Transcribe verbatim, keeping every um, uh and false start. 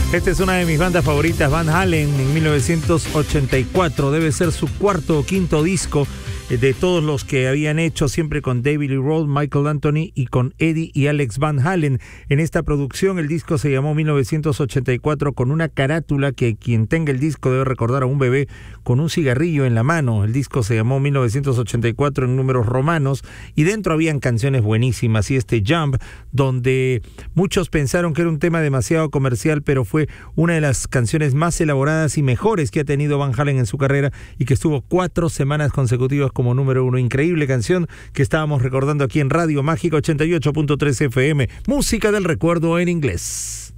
Esta es una de mis bandas favoritas, Van Halen, en mil novecientos ochenta y cuatro. Debe ser su cuarto o quinto disco de todos los que habían hecho, siempre con David Lee Roth, Michael Anthony y con Eddie y Alex Van Halen. En esta producción el disco se llamó mil novecientos ochenta y cuatro, con una carátula que quien tenga el disco debe recordar a un bebé con un cigarrillo en la mano. El disco se llamó mil novecientos ochenta y cuatro en números romanos y dentro habían canciones buenísimas, y este Jump, donde muchos pensaron que era un tema demasiado comercial, pero fue una de las canciones más elaboradas y mejores que ha tenido Van Halen en su carrera y que estuvo cuatro semanas consecutivas como número uno. Increíble canción que estábamos recordando aquí en Radio Mágica ochenta y ocho punto tres F M, música del recuerdo en inglés.